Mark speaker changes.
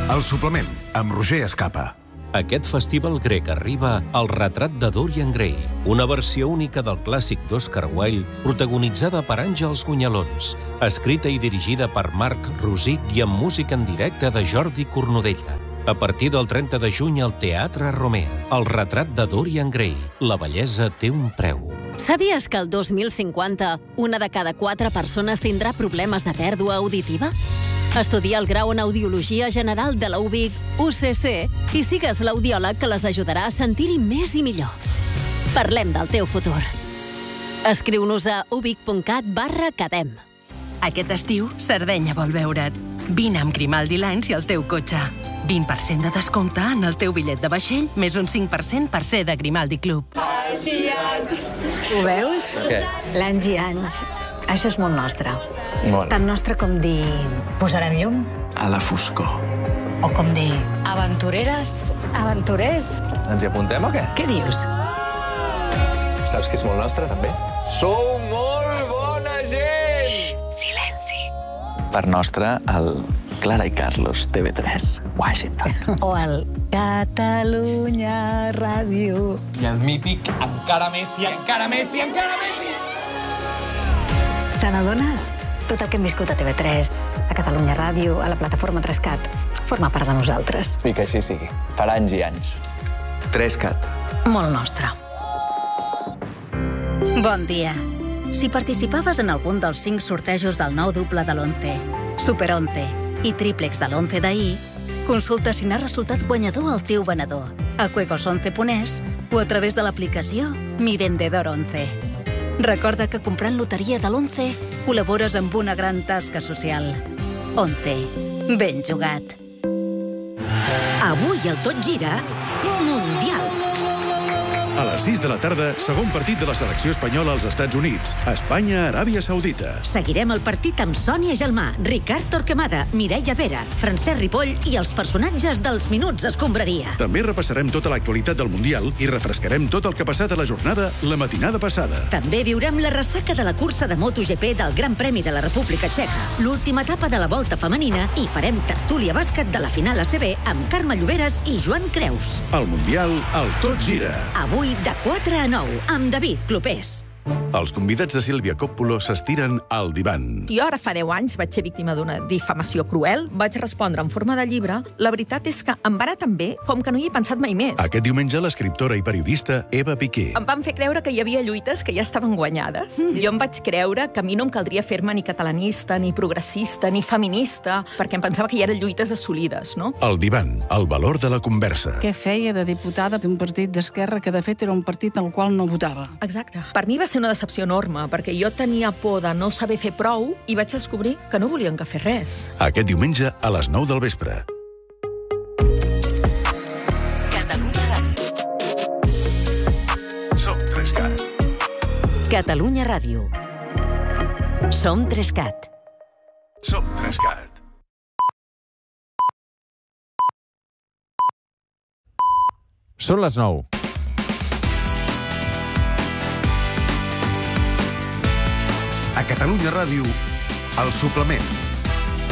Speaker 1: El suplement, amb Roger Escapa.
Speaker 2: Aquest festival grec arriba al retrat de Dorian Gray, una versió única del clàssic d'Oscar Wilde, protagonitzada per Àngels Gunyalons, escrita i dirigida per Marc Rosic i amb música en directe de Jordi Cornudella. A partir del 30 de juny al Teatre Romea, el retrat de Dorian Gray, la bellesa té un preu.
Speaker 3: Sabies que el 2050 una de cada 4 persones tindrà problemes de pèrdua auditiva? Estudia el grau en Audiologia General de la UVic, UCC, i sigues l'audiòleg que les ajudarà a sentir-hi més i millor. Parlem del teu futur. Escriu-nos a uvic.cat/cadem.
Speaker 4: Aquest estiu, Sardenya vol veure't. Vine amb Grimaldi Lines i el teu cotxe. 20% de descompte en el teu bitllet de vaixell, més un 5% per ser de Grimaldi Club.
Speaker 5: Anys i anys. Ho veus?
Speaker 6: Què?
Speaker 5: L'anys i anys. Això és molt nostre.
Speaker 6: Molt.
Speaker 5: Tan nostre com dir... Posarem llum?
Speaker 6: A la foscor.
Speaker 5: O com dir... Aventureres, aventurers.
Speaker 6: Ens hi apuntem o què?
Speaker 5: Què dius?
Speaker 6: Saps que és molt nostre, també? Sou molt bona gent!
Speaker 5: Xxt, silenci.
Speaker 6: Per nostre, el Clara i Carlos, TV3, Washington.
Speaker 5: O el Catalunya Ràdio.
Speaker 6: I el mític Encara Messi, encara Messi, encara Messi!
Speaker 5: Te n'adones? Tot el que hem viscut a TV3, a Catalunya Ràdio, a la plataforma 3Cat, forma part de nosaltres.
Speaker 6: I que així sigui. Per anys i anys. 3Cat.
Speaker 5: Molt nostre.
Speaker 7: Bon dia. Si participaves en algun dels 5 sortejos del nou doble de l'11, Super 11 i tríplex de l'11 d'ahir, consulta si n'ha resultat guanyador el teu venedor a juegos11.es o a través de l'aplicació Mi Vendedor 11. Recorda que comprant loteria de l'11 col·labores amb una gran tasca social. 11. Ben jugat. Avui el Tot Gira Mundial.
Speaker 8: A les 6 de la tarda, segon partit de la selecció espanyola als Estats Units. Espanya-Aràbia Saudita.
Speaker 7: Seguirem el partit amb Sònia Gelmà, Ricard Torquemada, Mireia Vera, Francesc Ripoll i els personatges dels Minuts Escombraria.
Speaker 8: També repassarem tota l'actualitat del Mundial i refrescarem tot el que ha passat a la jornada la matinada passada.
Speaker 7: També viurem la ressaca de la cursa de MotoGP del Gran Premi de la República Txeca, l'última etapa de la Volta Femenina i farem tertúlia bàsquet de la final ACB amb Carme Lloberes i Joan Creus.
Speaker 8: Al Mundial, el Tot Gira.
Speaker 7: Avui de 4 a 9, amb David Clopés.
Speaker 8: Els convidats de Sílvia Coppola s'estiren al divan.
Speaker 9: Jo ara fa 10 anys vaig ser víctima d'una difamació cruel, vaig respondre en forma de llibre. La veritat és que em va anar tan bé com que no hi he pensat mai més.
Speaker 8: Aquest diumenge, l'escriptora i periodista Eva Piqué.
Speaker 9: Em van fer creure que hi havia lluites que ja estaven guanyades. Jo em vaig creure que a mi no em caldria fer-me ni catalanista, ni progressista, ni feminista, perquè em pensava que ja eren lluites assolides, no?
Speaker 8: El divan, el valor de la conversa.
Speaker 10: Què feia de diputada d'un partit d'esquerra que de fet era un partit al qual no votava?
Speaker 9: Exacte. Per mi va ser una decepció enorme, perquè jo tenia por de no saber fer prou i vaig descobrir que no volien que fer res.
Speaker 8: Aquest diumenge a les 9 del vespre.
Speaker 7: Catalunya Ràdio.
Speaker 8: Som 3Cat.
Speaker 7: Catalunya Ràdio. Som 3Cat.
Speaker 8: Som 3Cat.
Speaker 11: Són les 9.
Speaker 1: A Catalunya Ràdio, el suplement.